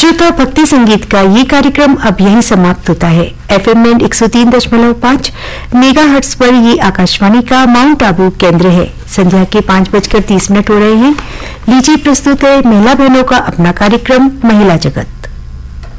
श्रोता भक्ति संगीत का ये कार्यक्रम अब यहीं समाप्त होता है। FM बैंड 103.5 मेगाहर्ट्ज पर ये आकाशवाणी का माउंट आबू केंद्र है। संध्या के 5:30 हो रहे हैं। लीजिए प्रस्तुत है महिला बहनों का अपना कार्यक्रम महिला जगत।